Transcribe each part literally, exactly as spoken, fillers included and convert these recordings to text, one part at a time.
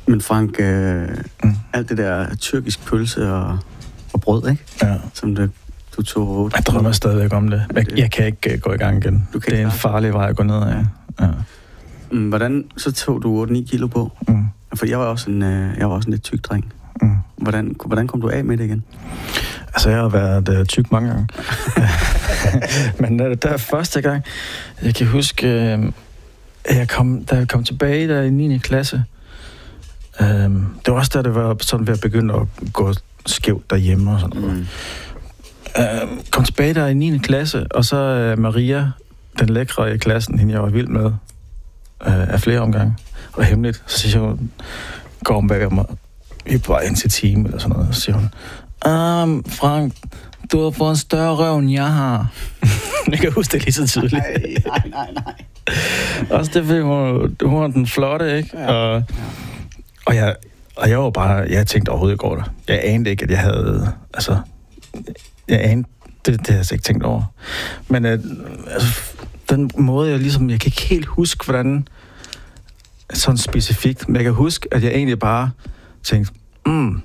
Men Frank, øh, mm. alt det der tyrkisk pølse og, og brød, ikke? Ja. Som det, du tog... Jeg drømmer stadigvæk om det. Jeg, jeg kan ikke uh, gå i gang igen. Det er en farlig vej at gå ned af. Ja. Mm, hvordan... Så tog du otte ni kilo på? Mm. For jeg var også en, øh, jeg var også en lidt tyk dreng. Mm. Hvordan, hvordan kom du af med det igen? Altså, jeg har været uh, tyk mange gange. Men uh, der første gang, jeg kan huske, uh, jeg kom, da jeg kom tilbage der i niende klasse, uh, det var også da det var sådan ved at begynde at gå skævt derhjemme og sådan noget. Mm. Uh, kom tilbage der i niende klasse, og så uh, Maria, den lækre i klassen, hende jeg var vild med, uh, af flere omgange, og hemmeligt, så siger hun, går hun bag mig, vi er på vej ind til time, eller sådan noget, så siger hun, Um, Frank, du har fået en større røv, end jeg har. Jeg kan huske det lige så tydeligt. Nej, nej, nej, nej. Også det, fordi hun, hun var den flotte, ikke? Ja, og, ja. og, jeg, og jeg var bare, jeg tænkte overhovedet ikke over det. Jeg anede ikke, at jeg havde, altså, jeg anede, det, det havde jeg ikke tænkt over. Men øh, altså, den måde, jeg ligesom, jeg kan ikke helt huske, hvordan, sådan specifikt, men jeg kan huske, at jeg egentlig bare tænkte, mm,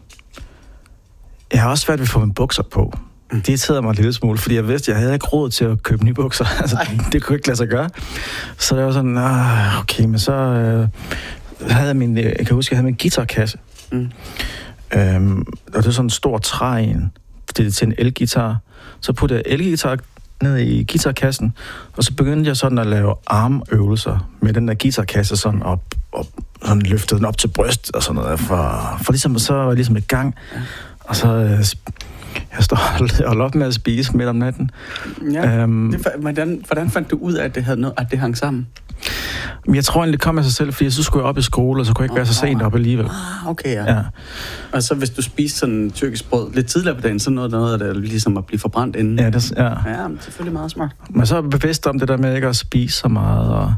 jeg har også svært ved at få mine bukser på. Det irriterede mig en lille smule, fordi jeg vidste, at jeg havde ikke råd til at købe nye bukser. Altså, det kunne ikke lade sig gøre. Så det var sådan, ah, okay, men så øh, havde jeg min, jeg kan huske, jeg havde min guitarkasse. Mm. Øhm, og det var sådan en stor træ en, det er til en elgitar. Så puttede jeg elgitar ned i guitarkassen, og så begyndte jeg sådan at lave armøvelser med den der guitarkasse sådan op, og sådan løftede den op til bryst og sådan noget, for, for ligesom, så var jeg ligesom i gang. Ja. Og så øh, jeg står og holdt op med at spise midt om natten. Ja, øhm, det, hvordan, hvordan fandt du ud af, at det, havde noget, at det hang sammen? Jeg tror egentlig, det kom af sig selv, fordi så skulle jeg op i skole, og så kunne jeg ikke oh, være så sent op alligevel. Ah, okay, ja. ja. Og så hvis du spiste sådan tyrkisk brød lidt tidligere på dagen, så noget noget af det ligesom at blive forbrændt inden. Ja, det, ja. Ja, men selvfølgelig meget smart. Men så er jeg bevidst om det der med ikke at spise så meget, og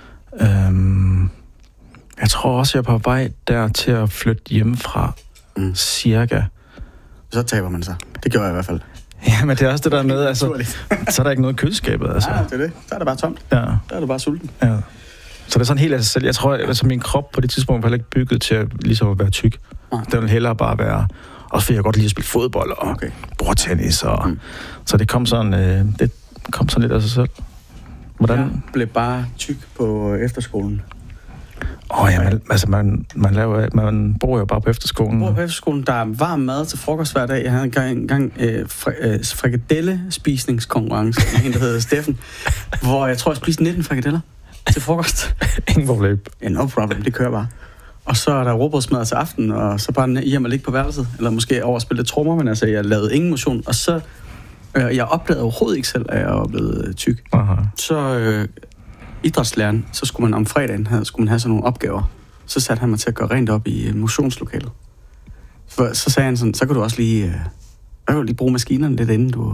øhm, jeg tror også, jeg er på vej der til at flytte hjemmefra, mm. cirka. Så taber man sig. Det gjorde jeg i hvert fald. Ja, men det er også det der med, altså, så er der ikke noget i køleskabet, altså. Ja, det er det. Så er det bare tomt. Ja. Der er du bare sulten. Ja. Så det er sådan helt af sig selv. Jeg tror, altså min krop på det tidspunkt var heller ikke bygget til at, ligesom at være tyk. Nej. Den vil hellere bare være, også fordi jeg godt lide at spille fodbold og okay. bordtennis, og mm. så det kom sådan, øh, det kom sådan lidt af sig selv. Hvordan? Jeg blev bare tyk på efterskolen. Åh oh, ja, man, altså man, man, laver, man bor jo bare på efterskolen. Man bor på efterskolen, der er varm mad til frokost hver dag. Jeg havde engang en gang øh, fri, øh, frikadelle-spisningskonkurrence med en, der hedder Steffen, hvor jeg tror, jeg spiste nitten frikadeller til frokost. Ingen problem. Ja, no problem, det kører bare. Og så er der råbrødsmad til aften, og så bare hjem og ligge på værelset, eller måske over at spille trommer, men altså, jeg lavede ingen motion, og så, øh, jeg opdagede overhovedet ikke selv, at jeg var blevet tyk. Aha. Så... Øh, idrætslæreren, så skulle man om fredagen have, skulle man have sådan nogle opgaver. Så satte han mig til at gøre rent op i motionslokalet. For, så sagde han sådan, så kan du også lige, øh, kan du lige bruge maskinerne lidt inden du...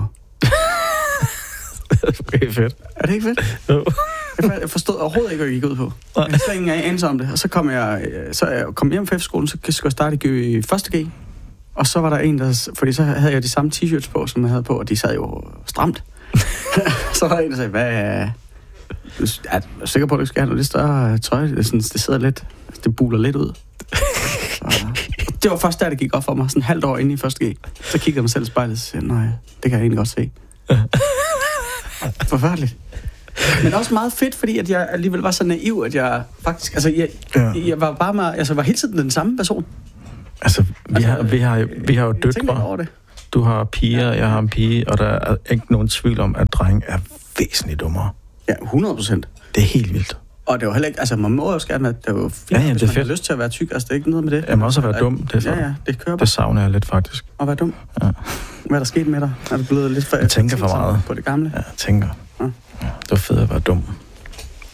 Okay, fedt. Er det ikke fedt? Jo. Jeg forstod overhovedet ikke, hvad jeg gik ud på. Jeg havde slet ingen anelse om det. Og så kom jeg, så jeg kom hjem fra efterskolen, så skulle jeg starte i første G. Og så var der en, der... Fordi så havde jeg de samme t-shirts på, som jeg havde på, og de sad jo stramt. Så var der en, der sagde, hvad... Jeg er sikker på, at du skal have noget lidt større tøj. Det, sådan, det sidder lidt, det buler lidt ud. Så, det var først der, det gik op for mig. Sådan et halvt år inde i første G. Så kiggede jeg mig selv i spejlet og sagde, nej, det kan jeg egentlig godt se. Forfærdeligt. Men også meget fedt, fordi at jeg alligevel var så naiv, at jeg faktisk... Altså, jeg, ja. jeg var bare meget, altså, var hele tiden den samme person. Altså, vi har, vi har, vi har jo døtre. Over det. Du har piger, jeg har en pige, og der er ikke nogen tvivl om, at drenge er væsentligt dummere. Ja, hundrede procent. Det er helt vildt. Og det var heller ikke... Altså, man må også gerne være... Det er jo fint, ja, ja, hvis det er man fedt. har lyst til at være tyk. Altså, det er ikke noget med det. Jeg må også være dum. Det er for, ja, ja, det kører bare. Det savner jeg lidt, faktisk. Og være dum? Ja. Hvad er der sket med dig? Er du blevet lidt for... Jeg tænker for meget. På det gamle? Ja, jeg tænker. Ja. Ja, det var fedt at være dum.